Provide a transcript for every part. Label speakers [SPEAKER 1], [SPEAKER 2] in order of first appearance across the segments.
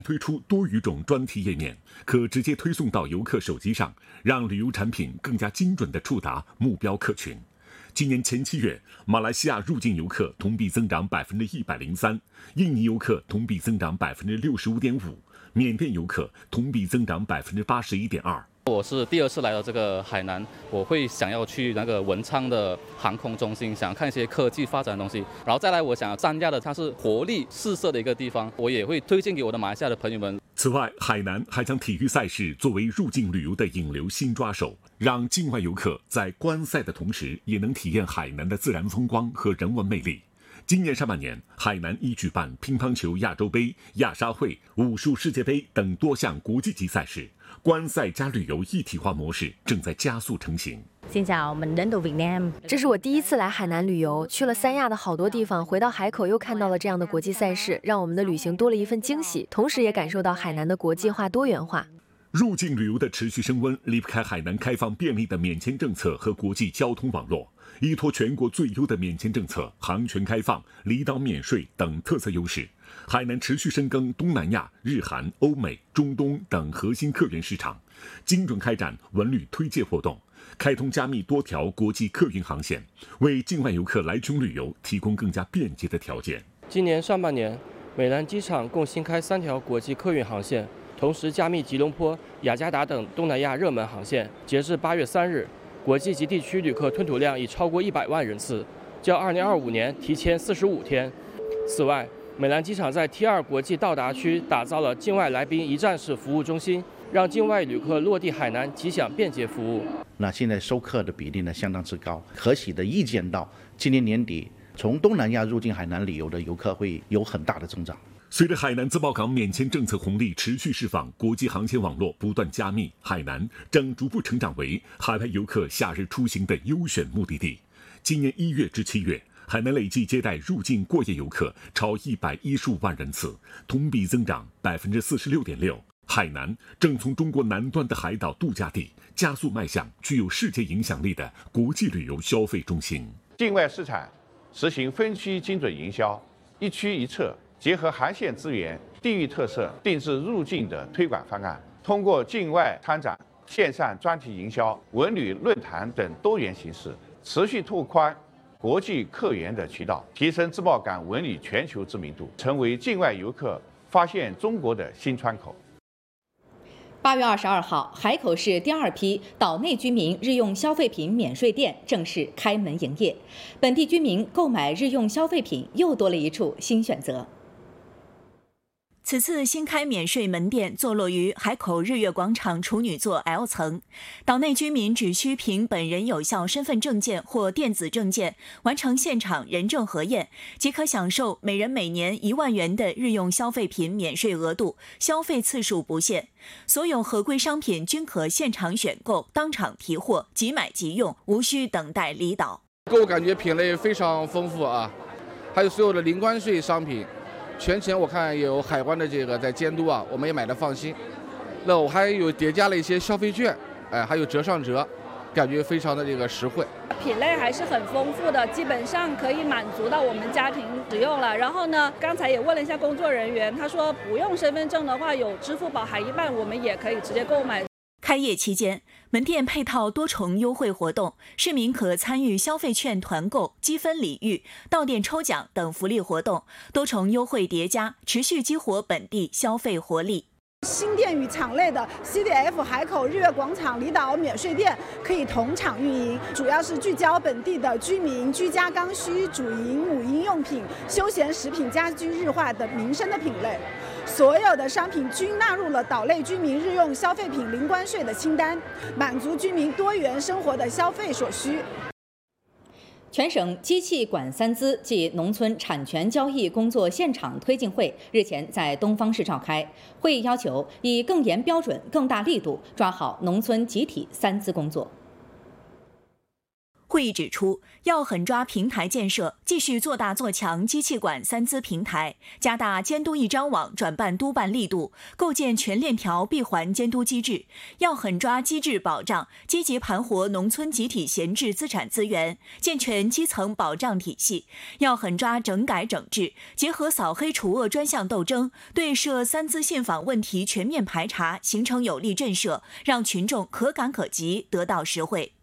[SPEAKER 1] 推出多语种专题页面，可直接推送到游客手机上，让旅游产品更加精准地触达目标客群。今年前7月，马来西亚入境游客同比增长103%，印尼游客同比增长65.5%，缅甸游客同比增长81.2%。
[SPEAKER 2] 我是第2次来到这个海南，我会想要去那个文昌的航空中心，想看一些科技发展的东西。然后再来，我想三亚的它是活力四射的一个地方，我也会推荐给我的马来西亚的朋友们。
[SPEAKER 1] 此外，海南还将体育赛事作为入境旅游的引流新抓手，让境外游客在观赛的同时，也能体验海南的自然风光和人文魅力。今年上半年，海南已举办乒乓球亚洲杯、亚沙会、武术世界杯等多项国际级赛事，观赛加旅游一体化模式正在加速成型。
[SPEAKER 3] 这是我第1次来海南旅游，去了三亚的好多地方，回到海口又看到了这样的国际赛事，让我们的旅行多了一份惊喜，同时也感受到海南的国际化多元化。
[SPEAKER 1] 入境旅游的持续升温，离不开海南开放便利的免签政策和国际交通网络。依托全国最优的免签政策、航权开放、离岛免税等特色优势，海南持续深耕东南亚、日韩、欧美、中东等核心客源市场，精准开展文旅推介活动，开通加密多条国际客运航线，为境外游客来琼旅游提供更加便捷的条件。
[SPEAKER 4] 今年上半年，美兰机场共新开3条国际客运航线，同时加密吉隆坡、雅加达等东南亚热门航线。截至8月3日，国际及地区旅客吞吐量已超过100万人次，较2025年提前45天。此外，美兰机场在 T2 国际到达区打造了境外来宾一站式服务中心，让境外旅客落地海南即享便捷服务。
[SPEAKER 5] 那现在收客的比例呢相当之高，可喜的预见到今年年底，从东南亚入境海南旅游的游客会有很大的增长。
[SPEAKER 1] 随着海南自贸港免签政策红利持续释放，国际航线网络不断加密，海南正逐步成长为海外游客夏日出行的优选目的地。今年1月至7月，海南累计接待入境过夜游客超115万人次，同比增长46.6%。海南正从中国南端的海岛度假地加速迈向具有世界影响力的国际旅游消费中心。
[SPEAKER 6] 境外市场实行分区精准营销，一区一策，结合航线资源、地域特色，定制入境的推广方案。通过境外参展、线上专题营销、文旅论坛等多元形式，持续拓宽国际客源的渠道，提升自贸港文旅全球知名度，成为境外游客发现中国的新窗口。
[SPEAKER 7] 8月22号，海口市第2批岛内居民日用消费品免税店正式开门营业，本地居民购买日用消费品又多了一处新选择。
[SPEAKER 8] 此次新开免税门店坐落于海口日月广场处女座 L 层，岛内居民只需凭本人有效身份证件或电子证件完成现场人证核验，即可享受每人每年1万元的日用消费品免税额度，消费次数不限。所有合规商品均可现场选购，当场提货，即买即用，无需等待离岛。
[SPEAKER 9] 购物感觉品类非常丰富啊，还有所有的零关税商品。全程我看有海关的这个在监督啊，我们也买得放心。那我还有叠加了一些消费券，还有折上折，感觉非常的这个实惠。
[SPEAKER 10] 品类还是很丰富的，基本上可以满足到我们家庭使用了。然后呢，刚才也问了一下工作人员，他说不用身份证的话，有支付宝海一办，我们也可以直接购买。
[SPEAKER 8] 开业期间，门店配套多重优惠活动，市民可参与消费券团购、积分礼遇、到店抽奖等福利活动，多重优惠叠加，持续激活本地消费活力。
[SPEAKER 11] 新店与场内的 CDF 海口日月广场离岛免税店可以同场运营，主要是聚焦本地的居民居家刚需、主营母婴用品、休闲食品、家居日化等民生的品类。所有的商品均纳入了岛内居民日用消费品零关税的清单，满足居民多元生活的消费所需。
[SPEAKER 7] 全省机器管三资暨农村产权交易工作现场推进会日前在东方市召开。会议要求以更严标准、更大力度抓好农村集体三资工作。
[SPEAKER 8] 会议指出，要狠抓平台建设，继续做大做强机器管3资平台，加大监督一张网转办督办力度，构建全链条闭环监督机制。要狠抓机制保障，积极盘活农村集体闲置资产资源，健全基层保障体系。要狠抓整改整治，结合扫黑除恶专项斗争，对涉3资信访问题全面排查，形成有力震慑，让群众可感可及，得到实惠。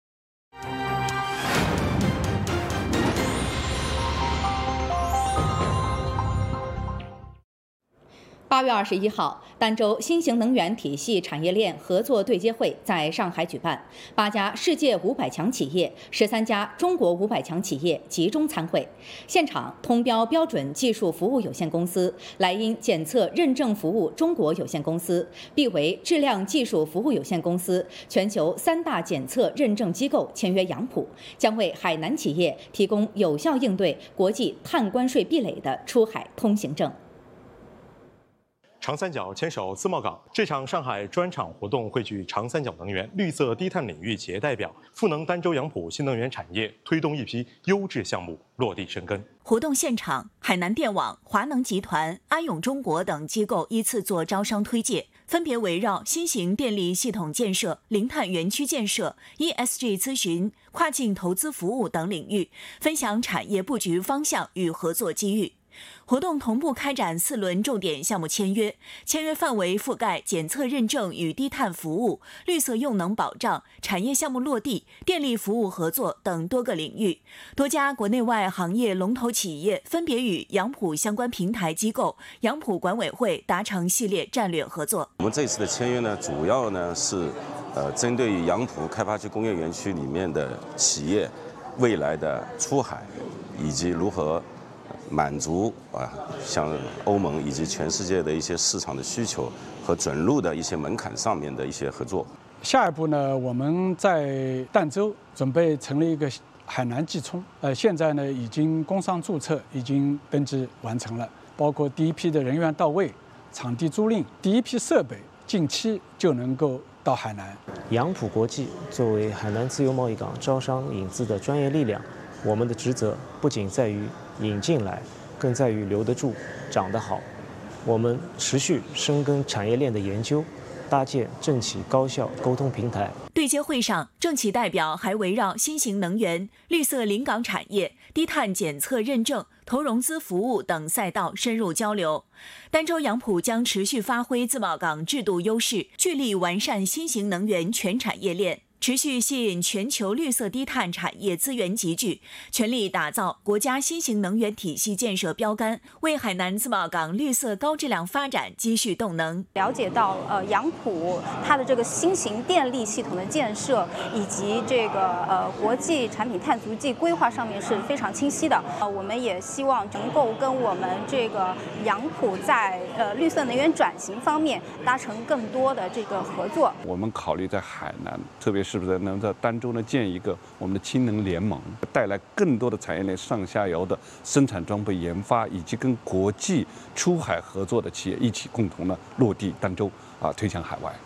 [SPEAKER 7] 8月21号，儋州新型能源体系产业链合作对接会在上海举办，8家世界500强企业、13家中国500强企业集中参会。现场，通标标准技术服务有限公司、莱茵检测认证服务中国有限公司、必维质量技术服务有限公司全球3大检测认证机构签约杨浦，将为海南企业提供有效应对国际碳关税壁垒的出海通行证。
[SPEAKER 12] 长三角牵手自贸港，这场上海专场活动汇聚长三角能源、绿色低碳领域企业代表，赋能儋州杨浦新能源产业，推动一批优质项目落地生根。
[SPEAKER 8] 活动现场，海南电网、华能集团、安永中国等机构依次做招商推介，分别围绕新型电力系统建设、零碳园区建设、ESG 咨询、跨境投资服务等领域，分享产业布局方向与合作机遇。活动同步开展4轮重点项目签约，签约范围覆盖检测认证与低碳服务、绿色用能保障、产业项目落地、电力服务合作等多个领域。多家国内外行业龙头企业分别与杨浦相关平台机构、杨浦管委会达成系列战略合作。
[SPEAKER 13] 我们这次的签约呢，主要呢是针对于杨浦开发区工业园区里面的企业未来的出海以及如何满足像欧盟以及全世界的一些市场的需求和准入的一些门槛上面的一些合作。
[SPEAKER 14] 下一步呢，我们在儋州准备成立一个海南技冲，现在呢已经工商注册已经登记完成了，包括第一批的人员到位，场地租赁，第一批设备近期就能够到海南。
[SPEAKER 15] 杨浦国际作为海南自由贸易港招商引资的专业力量，我们的职责不仅在于引进来，更在于留得住、长得好。我们持续深耕产业链的研究，搭建政企高效沟通平台。
[SPEAKER 8] 对接会上，政企代表还围绕新型能源、绿色临港产业、低碳检测认证、投融资服务等赛道深入交流。儋州杨浦将持续发挥自贸港制度优势，聚力完善新型能源全产业链，持续吸引全球绿色低碳产业资源集聚，全力打造国家新型能源体系建设标杆，为海南自贸港绿色高质量发展积蓄动能。
[SPEAKER 16] 了解到杨浦它的这个新型电力系统的建设，以及这个国际产品碳足迹规划上面是非常清晰的。我们也希望能够跟我们这个杨浦在绿色能源转型方面达成更多的这个合作。
[SPEAKER 17] 我们考虑在海南，特别是不是能在儋州呢建一个我们的氢能联盟，带来更多的产业链上下游的生产装备研发，以及跟国际出海合作的企业一起共同呢落地儋州推向海外。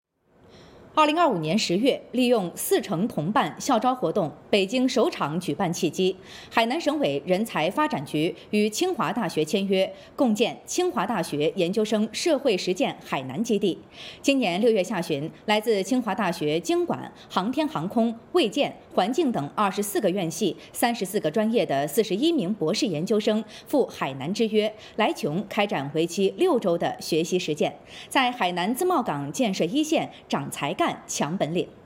[SPEAKER 7] 2025年10月，利用4城同办校招活动北京首场举办契机，海南省委人才发展局与清华大学签约，共建清华大学研究生社会实践海南基地。今年6月下旬，来自清华大学经管、航天航空、卫健、环境等24个院系、34个专业的41名博士研究生赴海南之约，来琼开展为期6周的学习实践，在海南自贸港建设一线长才干、强本领。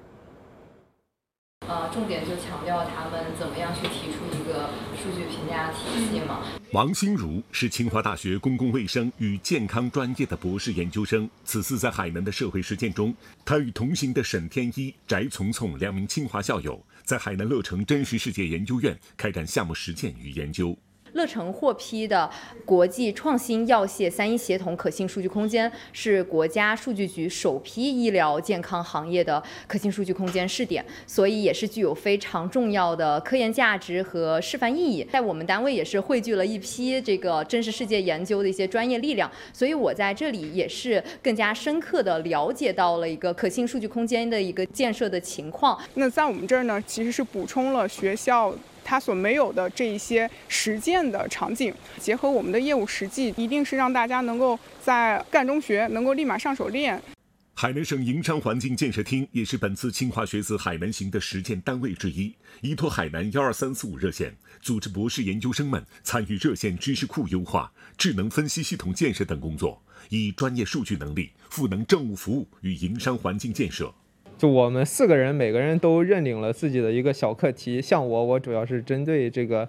[SPEAKER 18] 重点就强调他们怎么样去提出一个数据评价体系嘛。
[SPEAKER 1] 王新如是清华大学公共卫生与健康专业的博士研究生，此次在海南的社会实践中，他与同行的沈天一、翟聪聪2名清华校友，在海南乐城真实世界研究院开展项目实践与研究。
[SPEAKER 19] 乐成获批的国际创新药械3一协同可信数据空间是国家数据局首批医疗健康行业的可信数据空间试点，所以也是具有非常重要的科研价值和示范意义。在我们单位也是汇聚了一批这个真实世界研究的一些专业力量，所以我在这里也是更加深刻的了解到了一个可信数据空间的一个建设的情况。
[SPEAKER 20] 那在我们这儿呢，其实是补充了学校它所没有的这一些实践的场景，结合我们的业务实际，一定是让大家能够在干中学，能够立马上手练。
[SPEAKER 1] 海南省营商环境建设厅也是本次清华学子海南行的实践单位之一，依托海南12345热线，组织博士研究生们参与热线知识库优化、智能分析系统建设等工作，以专业数据能力赋能政务服务与营商环境建设。
[SPEAKER 21] 就我们4个人，每个人都认领了自己的一个小课题。像我主要是针对这个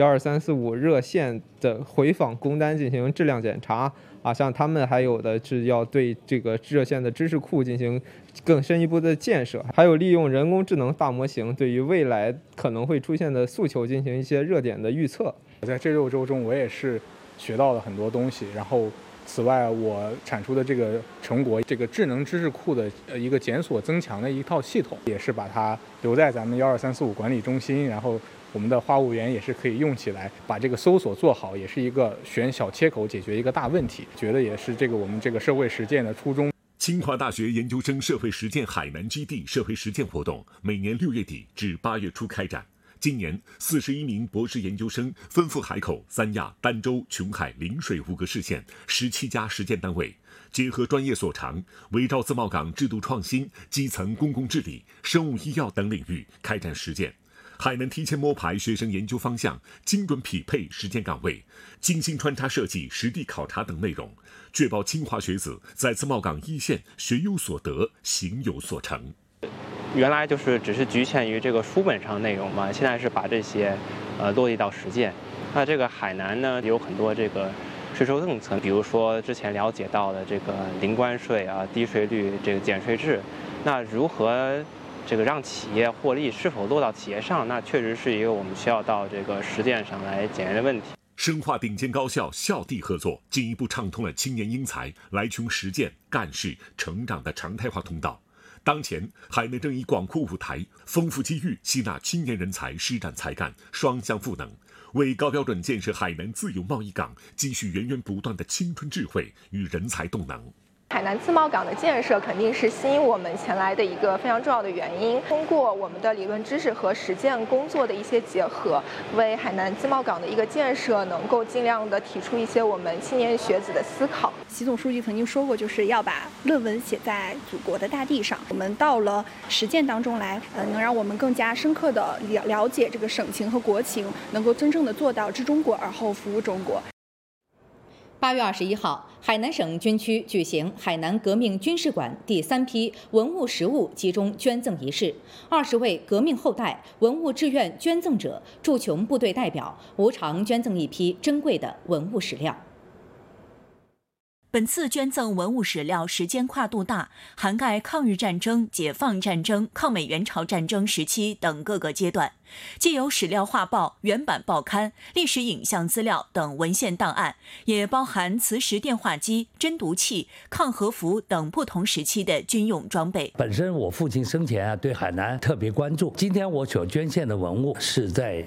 [SPEAKER 21] 12345热线的回访工单进行质量检查啊，像他们还有的是要对这个热线的知识库进行更深一步的建设，还有利用人工智能大模型对于未来可能会出现的诉求进行一些热点的预测。
[SPEAKER 22] 在这6周中，我也是学到了很多东西，然后此外，我产出的这个成果，这个智能知识库的一个检索增强的一套系统，也是把它留在咱们12345管理中心，然后我们的话务员也是可以用起来，把这个搜索做好，也是一个选小切口解决一个大问题，觉得也是这个我们这个社会实践的初衷。
[SPEAKER 1] 清华大学研究生社会实践海南基地社会实践活动每年6月底至8月初开展。今年41名博士研究生分赴海口、三亚、儋州、琼海、陵水5个市县17家实践单位，结合专业所长，围绕自贸港制度创新、基层公共治理、生物医药等领域开展实践。海南提前摸排学生研究方向，精准匹配实践岗位，精心穿插设计实地考察等内容，确保清华学子在自贸港一线学有所得、行有所成。
[SPEAKER 23] 原来就是只是局限于这个书本上内容嘛，现在是把这些落地到实践。那这个海南呢，有很多这个税收政策，比如说之前了解到的这个零关税啊、低税率这个减税制，那如何这个让企业获利是否落到企业上，那确实是一个我们需要到这个实践上来检验的问题。
[SPEAKER 1] 深化顶尖高校校地合作，进一步畅通了青年英才来琼实践、干事、成长的常态化通道。当前，海南正以广阔舞台、丰富机遇吸纳青年人才施展才干，双向赋能，为高标准建设海南自由贸易港积蓄源源不断的青春智慧与人才动能。
[SPEAKER 24] 海南自贸港的建设肯定是吸引我们前来的一个非常重要的原因。通过我们的理论知识和实践工作的一些结合，为海南自贸港的一个建设能够尽量的提出一些我们青年学子的思考。
[SPEAKER 25] 习总书记曾经说过，就是要把论文写在祖国的大地上。我们到了实践当中来，能让我们更加深刻的了解这个省情和国情，能够真正的做到知中国而后服务中国。
[SPEAKER 7] 8月21号，海南省军区举行海南革命军事馆第3批文物实物集中捐赠仪式，20位革命后代、文物志愿捐赠者、驻琼部队代表无偿捐赠一批珍贵的文物史料。
[SPEAKER 8] 本次捐赠文物史料时间跨度大，涵盖抗日战争、解放战争、抗美援朝战争时期等各个阶段，既有史料画报、原版报刊、历史影像资料等文献档案，也包含磁石电话机、侦毒器、抗核服等不同时期的军用装备。
[SPEAKER 26] 本身我父亲生前对海南特别关注，今天我所捐献的文物是在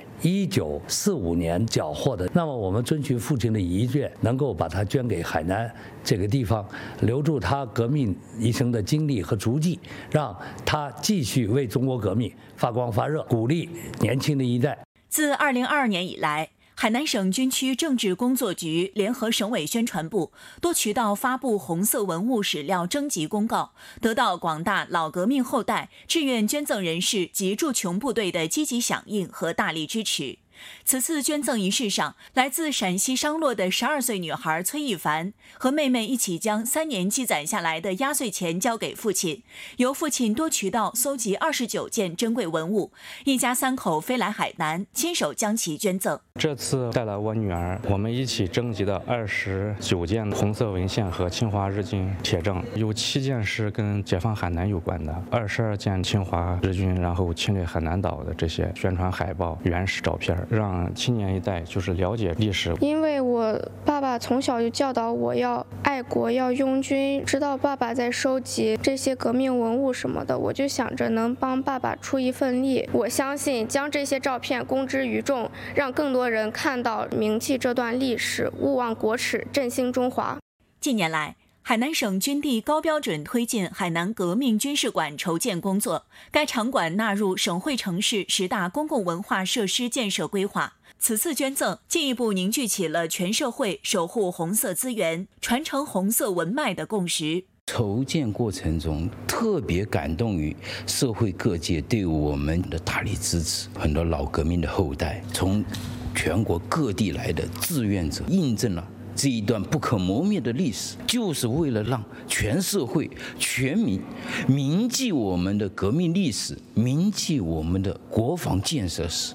[SPEAKER 26] 1945年缴获的，那么我们遵循父亲的遗愿，能够把它捐给海南这个地方，留住他革命一生的经历和足迹，让他继续为中国革命发光发热，鼓励年轻的一代。
[SPEAKER 8] 自2022年以来，海南省军区政治工作局联合省委宣传部多渠道发布红色文物史料征集公告，得到广大老革命后代、志愿捐赠人士及驻琼部队的积极响应和大力支持。此次捐赠仪式上，来自陕西商洛的12岁女孩崔一凡和妹妹一起将3年积攒下来的压岁钱交给父亲，由父亲多渠道搜集29件珍贵文物，一家3口飞来海南，亲手将其捐赠。
[SPEAKER 2] 这次带了我女儿，我们一起征集的29件红色文献和侵华日军铁证，有7件是跟解放海南有关的，22件侵华日军然后侵略海南岛的这些宣传海报、原始照片，让青年一代就是了解历史。
[SPEAKER 3] 因为我爸爸从小就教导我要爱国、要拥军，知道爸爸在收集这些革命文物什么的，我就想着能帮爸爸出一份力。我相信将这些照片公之于众，让更多人看到铭记这段历史，勿忘国耻，振兴中华。
[SPEAKER 8] 近年来，海南省军地高标准推进海南革命军事馆筹建工作，该场馆纳入省会城市10大公共文化设施建设规划。此次捐赠进一步凝聚起了全社会守护红色资源、传承红色文脉的共识。
[SPEAKER 4] 筹建过程中特别感动于社会各界对我们的大力支持，很多老革命的后代，从全国各地来的志愿者，印证了这一段不可磨灭的历史，就是为了让全社会、全民铭记我们的革命历史，铭记我们的国防建设史。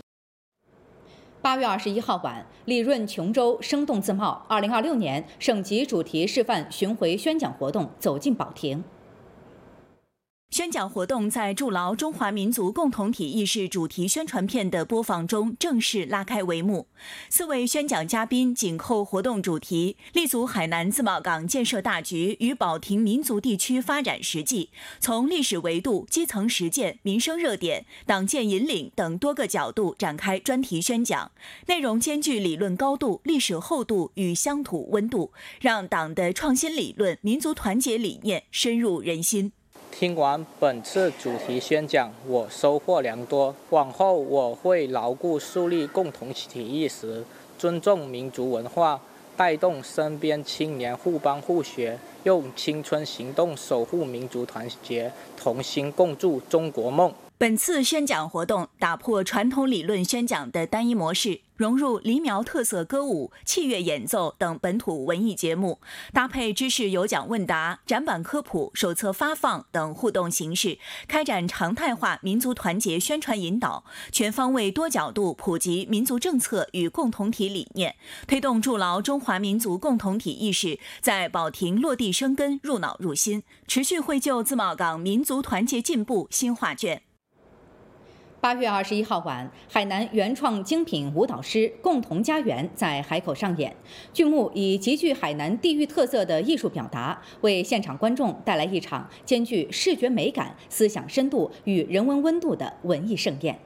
[SPEAKER 7] 8月21号晚，李润琼州生动自贸2026年省级主题示范巡回宣讲活动走进保亭。
[SPEAKER 8] 宣讲活动在筑牢中华民族共同体意识主题宣传片的播放中正式拉开帷幕。4位宣讲嘉宾紧扣活动主题，立足海南自贸港建设大局与保亭民族地区发展实际，从历史维度、基层实践、民生热点、党建引领等多个角度展开专题宣讲，内容兼具理论高度、历史厚度与乡土温度，让党的创新理论、民族团结理念深入人心。
[SPEAKER 5] 听完本次主题宣讲，我收获良多。往后我会牢固树立共同体意识，尊重民族文化，带动身边青年互帮互学，用青春行动守护民族团结，同心共筑中国梦。
[SPEAKER 8] 本次宣讲活动打破传统理论宣讲的单一模式，融入黎苗特色歌舞、器乐演奏等本土文艺节目，搭配知识有奖问答、展板科普、手册发放等互动形式，开展常态化民族团结宣传引导，全方位多角度普及民族政策与共同体理念，推动筑牢中华民族共同体意识在保亭落地生根、入脑入心，持续绘就自贸港民族团结进步新画卷。
[SPEAKER 7] 8月21号晚，海南原创精品舞蹈师《共同家园》在海口上演。剧目以极具海南地域特色的艺术表达，为现场观众带来一场兼具视觉美感、思想深度与人文温度的文艺盛宴。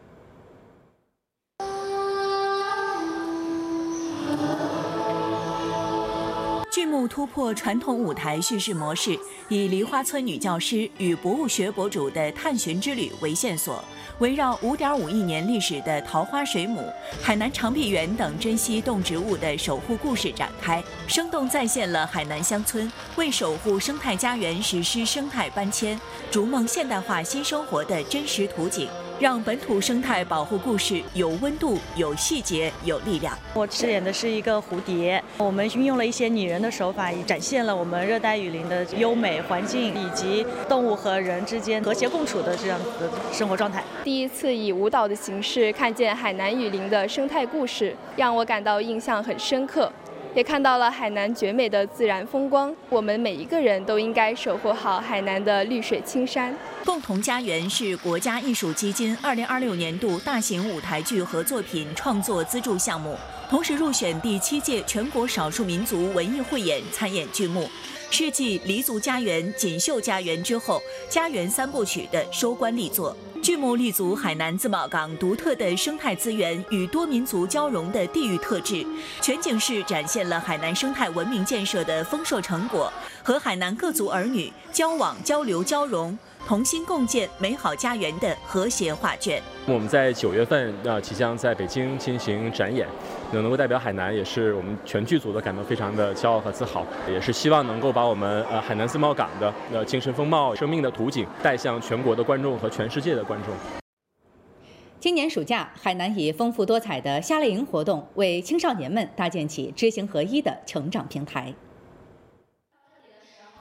[SPEAKER 8] 剧目突破传统舞台叙事模式，以梨花村女教师与博物学博主的探寻之旅为线索，围绕5.5亿年历史的桃花水母、海南长臂猿等珍稀动植物的守护故事展开，生动再现了海南乡村为守护生态家园实施生态搬迁、逐梦现代化新生活的真实图景，让本土生态保护故事有温度、有细节、有力量。
[SPEAKER 6] 我饰演的是一个蝴蝶，我们运用了一些拟人的手法，展现了我们热带雨林的优美环境以及动物和人之间和谐共处的这样的生活状态。
[SPEAKER 9] 第一次以舞蹈的形式看见海南雨林的生态故事，让我感到印象很深刻。也看到了海南绝美的自然风光，我们每一个人都应该守护好海南的绿水青山。
[SPEAKER 8] 共同家园是国家艺术基金2026年度大型舞台剧和作品创作资助项目，同时入选第7届全国少数民族文艺汇演参演剧目，是继《黎族家园》《锦绣家园》之后家园3部曲的收官力作。剧目立足海南自贸港独特的生态资源与多民族交融的地域特质，全景式展现了海南生态文明建设的丰硕成果和海南各族儿女交往、交流、交融，同心共建美好家园的和谐画卷。
[SPEAKER 27] 我们在9月份即将在北京进行展演，能够代表海南，也是我们全剧组的感到非常的骄傲和自豪，也是希望能够把我们海南自贸港的精神风貌、生命的图景带向全国的观众和全世界的观众。
[SPEAKER 7] 今年暑假，海南以丰富多彩的夏令营活动，为青少年们搭建起知行合一的成长平台。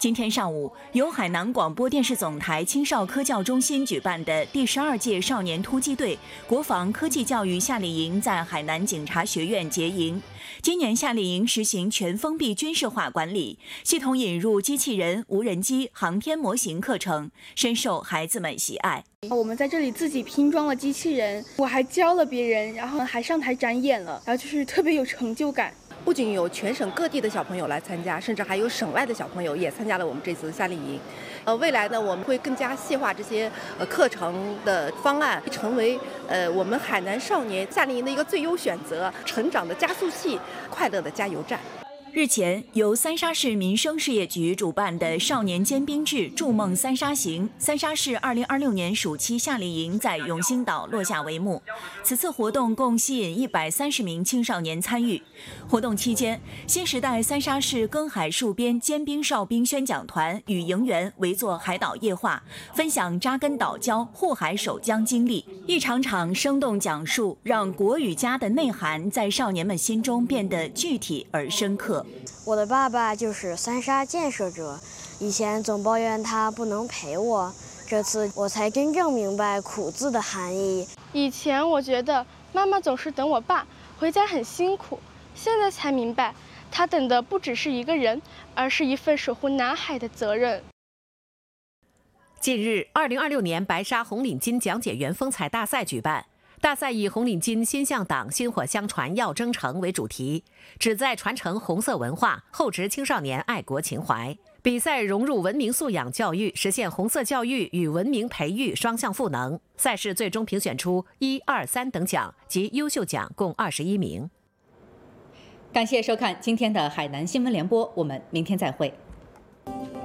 [SPEAKER 8] 今天上午，由海南广播电视总台青少科教中心举办的第12届少年突击队国防科技教育夏令营在海南警察学院结营。今年夏令营实行全封闭军事化管理，系统引入机器人、无人机、航天模型课程，深受孩子们喜爱。
[SPEAKER 10] 我们在这里自己拼装了机器人，我还教了别人，然后还上台展演了，然后就是特别有成就感。
[SPEAKER 11] 不仅有全省各地的小朋友来参加，甚至还有省外的小朋友也参加了我们这次夏令营。未来呢，我们会更加细化这些课程的方案，成为我们海南少年夏令营的一个最优选择，成长的加速器，快乐的加油站。
[SPEAKER 8] 日前，由三沙市民生事业局主办的少年尖兵制筑梦三沙行三沙市2026年暑期夏令营在永兴岛落下帷幕。此次活动共吸引130名青少年参与。活动期间，新时代三沙市庚海戍边尖兵哨兵宣讲团与营员围坐海岛夜话，分享扎根岛礁、护海守疆经历。一场场生动讲述，让国与家的内涵在少年们心中变得具体而深刻。
[SPEAKER 12] 我的爸爸就是三沙建设者，以前总抱怨他不能陪我，这次我才真正明白苦字的含义。
[SPEAKER 3] 以前我觉得妈妈总是等我爸回家很辛苦，现在才明白，她等的不只是一个人，而是一份守护南海的责任。
[SPEAKER 13] 近日，2026年白沙红领巾讲解员风采大赛举办。大赛以红领巾心向党、薪火相传耀征程为主题，旨在传承红色文化，厚植青少年爱国情怀。比赛融入文明素养教育，实现红色教育与文明培育双向赋能。赛事最终评选出1、2、3等奖及优秀奖共21名。
[SPEAKER 7] 感谢收看今天的海南新闻联播，我们明天再会。